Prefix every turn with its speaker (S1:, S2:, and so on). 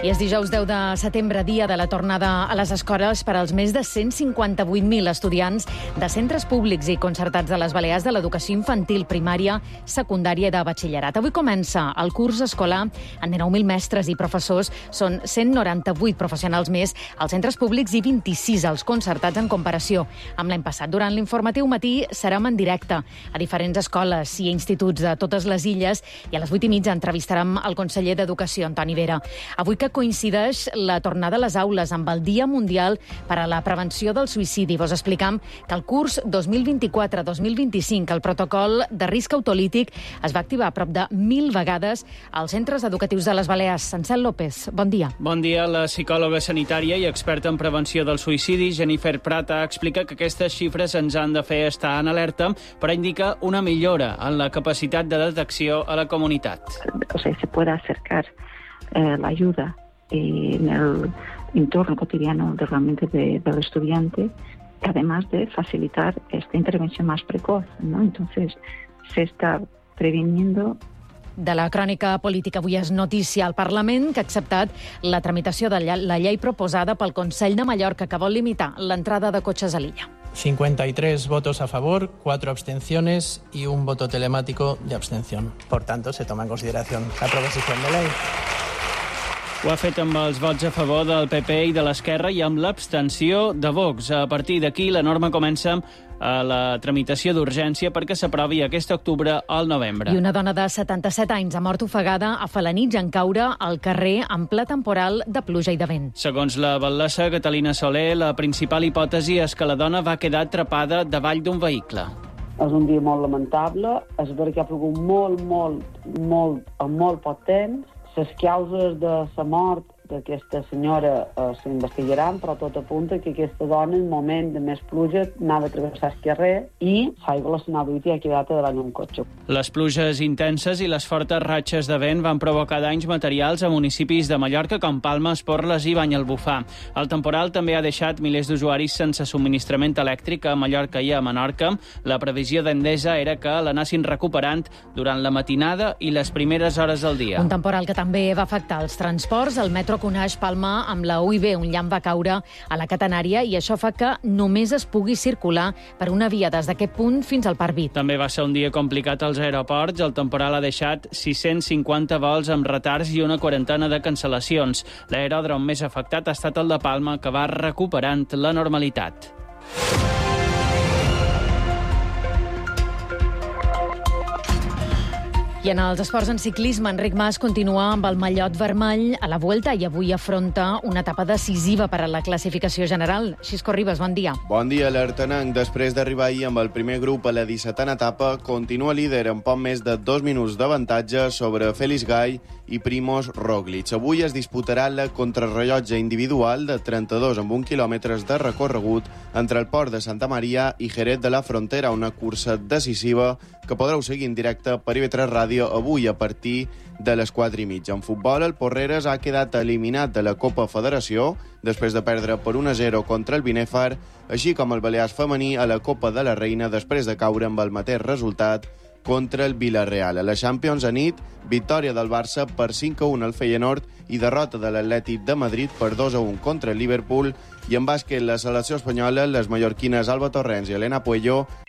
S1: I és dijous 10 de setembre, dia de la tornada a les escoles per als més de 158.000 estudiants de centres públics i concertats de les Balears de l'educació infantil, primària, secundària i de batxillerat. Avui comença el curs escolar amb 19.000 mestres i professors. Són 198 professionals més als centres públics i 26 als concertats en comparació amb l'any passat. Durant l'informatiu matí serem en directe a diferents escoles i instituts de totes les illes i a les 8:30 entrevistarem el conseller d'Educació, Antoni Vera. Avui que coincideix la tornada a les aules amb el Dia Mundial per a la Prevenció del Suïcidi. Vos explicam que el curs 2024-2025, el protocol de risc autolític, es va activar prop de 1.000 vegades als centres educatius de les Balears. Ansel López, bon dia.
S2: Bon dia. La psicòloga sanitària i experta en prevenció del suïcidi, Jennifer Prata, explica que aquestes xifres ens han de fer estar en alerta, però indica una millora en la capacitat de detecció a la comunitat.
S3: O sea, se puede acercar la ayuda en el entorno cotidiano realmente del estudiante, además de facilitar esta intervención más precoz, ¿no? Entonces, se está previniendo.
S1: De la crònica política, avui és notícia al Parlament que ha acceptat la tramitació de la llei proposada pel Consell de Mallorca que vol limitar l'entrada de cotxes a l'illa.
S4: 53 votos a favor, 4 abstenciones y un voto telemático de abstención. Por tanto, se toma en consideración la proposición de ley.
S2: Ho ha fet amb els vots a favor del PP i de l'Esquerra i amb l'abstenció de Vox. A partir d'aquí, la norma comença a la tramitació d'urgència perquè s'aprovi aquest octubre al novembre.
S1: I una dona de 77 anys ha mort ofegada a Felanitx en caure al carrer en ple temporal de pluja i de vent.
S2: Segons la batllessa Catalina Soler, la principal hipòtesi és que la dona va quedar atrapada davall d'un vehicle.
S5: És un dia molt lamentable, és veritat que ha plogut molt poc temps. Les causes de la mort d'aquesta senyora s'investigaran, però tot apunta que aquesta dona, en un moment de més pluja, anava a travessar el carrer i l'aigua la s'anava i ha quedat davant un cotxe.
S2: Les pluges intenses i les fortes ratxes de vent van provocar danys materials a municipis de Mallorca com Palma, Esporles i Banyalbufar. El temporal també ha deixat milers d'usuaris sense subministrament elèctric a Mallorca i a Menorca. La previsió d'Endesa era que l'anassin recuperant durant la matinada i les primeres hores del dia.
S1: Un temporal que també va afectar els transports. El metro Coneix Palma amb la UIB, un llamp va caure a la catenària i això fa que només es pugui circular per una via des d'aquest punt fins al Parc Vic.
S2: També va ser un dia complicat als aeroports. El temporal ha deixat 650 vols amb retards i una quarantena de cancel·lacions. L'aeròdrom més afectat ha estat el de Palma, que va recuperant la normalitat.
S1: I en els esports en ciclisme, Enric Mas continua amb el mallot vermell a la Vuelta i avui afronta una etapa decisiva per a la classificació general. Xisco Ribas, bon dia.
S6: Bon dia, l'Artenenc. Després d'arribar ahir amb el primer grup a la 17a etapa, continua líder amb poc més de 2 minuts d'avantatge sobre Félix Gay i Primož Roglič. Avui es disputarà la contrarrellotge individual de 32 amb 1 quilòmetres de recorregut entre el port de Santa Maria i Jerez de la Frontera, una cursa decisiva que podreu seguir en directe per IB3 Ràdio avui a partir de les 4:30. En futbol, el Porreres ha quedat eliminat de la Copa Federació després de perdre per 1-0 contra el Binèfar, així com el Balears femení a la Copa de la Reina després de caure amb el mateix resultat contra el Villarreal. A la Champions a nit, victòria del Barça per 5-1 al Feyenoord i derrota de l'Atlètic de Madrid per 2-1 contra el Liverpool. I en bàsquet, la selecció espanyola, les mallorquines Alba Torrents i Elena Puello